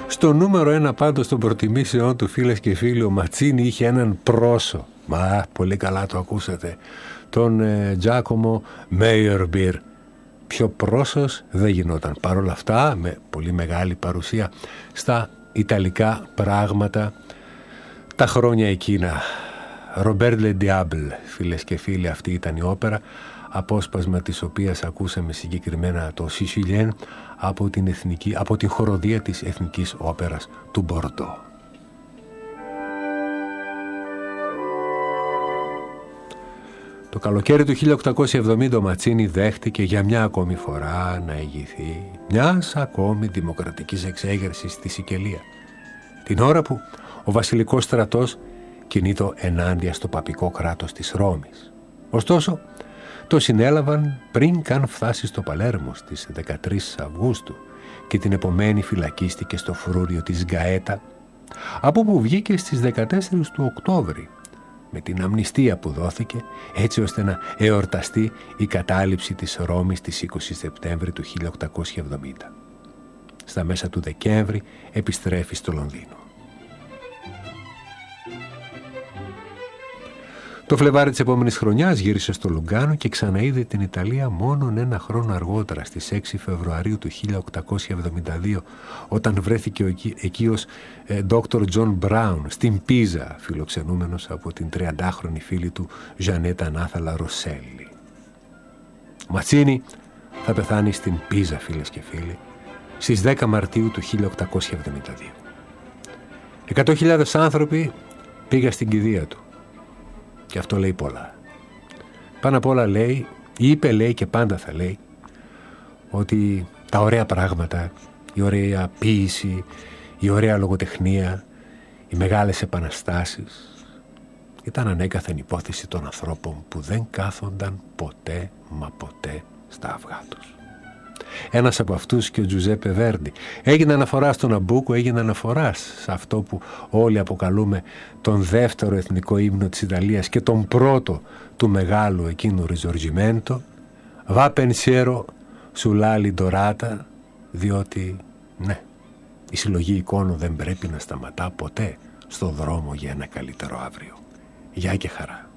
Στο νούμερο 1 πάντως των προτιμήσεων του, φίλες και φίλοι, ο Ματσίνι είχε έναν πρόσω. Μα πολύ καλά το ακούσατε. Τον Giacomo Meyerbeer. Πιο πρόσος δεν γινόταν. Παρ' όλα αυτά, με πολύ μεγάλη παρουσία στα ιταλικά πράγματα τα χρόνια εκείνα. Robert Le Diable, φίλες και φίλοι, αυτή ήταν η όπερα, απόσπασμα της οποίας ακούσαμε συγκεκριμένα το Sicilien από την χοροδία της Εθνικής Όπερας του Μπορντό. Το καλοκαίρι του 1870 ο Ματσίνι δέχτηκε για μια ακόμη φορά να ηγηθεί μιας ακόμη δημοκρατικής εξέγερσης στη Σικελία, την ώρα που ο βασιλικός στρατός κινείτο ενάντια στο παπικό κράτος της Ρώμης. Ωστόσο, το συνέλαβαν πριν καν φτάσει στο Παλέρμο στις 13 Αυγούστου και την επομένη φυλακίστηκε στο φρούριο της Γκαέτα, από που βγήκε στις 14 του Οκτώβρη, με την αμνηστία που δόθηκε έτσι ώστε να εορταστεί η κατάληψη της Ρώμης στις 20 Σεπτέμβρη του 1870. Στα μέσα του Δεκέμβρη επιστρέφει στο Λονδίνο. Το Φλεβάρι της επόμενης χρονιάς γύρισε στο Λουγκάνο και ξαναείδε την Ιταλία μόνον ένα χρόνο αργότερα, στις 6 Φεβρουαρίου του 1872, όταν βρέθηκε εκεί ως Dr. John Brown στην Πίζα, φιλοξενούμενος από την 30χρονη φίλη του Ζανέτα Νάθαλα Ροσέλη. Ο Ματσίνι θα πεθάνει στην Πίζα, φίλες και φίλοι, στις 10 Μαρτίου του 1872. 100.000 άνθρωποι πήγαν στην κηδεία του. Και αυτό λέει πολλά. Πάνω απ' όλα λέει, είπε και πάντα θα λέει, ότι τα ωραία πράγματα, η ωραία ποίηση, η ωραία λογοτεχνία, οι μεγάλες επαναστάσεις ήταν ανέκαθεν υπόθεση των ανθρώπων που δεν κάθονταν ποτέ μα ποτέ στα αυγά τους. Ένας από αυτούς και ο Τζουζέπε Βέρντι. Έγινε αναφορά στον Ναμπούκο, έγινε αναφορά σε αυτό που όλοι αποκαλούμε τον δεύτερο εθνικό ύμνο της Ιταλίας και τον πρώτο του μεγάλου εκείνου Ριζοργιμέντο, «Va pensiero sull'ali dorata», διότι ναι, η συλλογή εικόνων δεν πρέπει να σταματά ποτέ στο δρόμο για ένα καλύτερο αύριο. Γεια και χαρά.